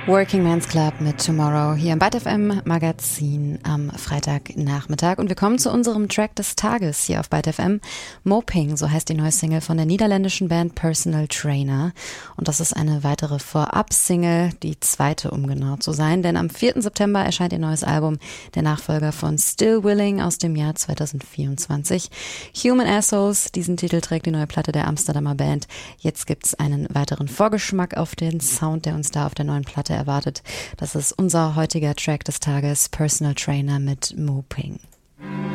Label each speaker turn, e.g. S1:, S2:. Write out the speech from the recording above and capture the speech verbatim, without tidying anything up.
S1: Working Man's Club mit Tomorrow hier im Byte F M Magazin am Freitagnachmittag. Und wir kommen zu unserem Track des Tages hier auf Byte F M. Moping, so heißt die neue Single von der niederländischen Band Personal Trainer. Und das ist eine weitere Vorab-Single, die zweite, um genau zu sein. Denn am vierten September erscheint ihr neues Album, der Nachfolger von Still Willing aus dem Jahr zweitausendvierundzwanzig. Human Assholes, diesen Titel trägt die neue Platte der Amsterdamer Band. Jetzt gibt's einen weiteren Vorgeschmack auf den Sound, der uns da auf der neuen Platte erwartet. Das ist unser heutiger Track des Tages, Personal Trainer mit Moping.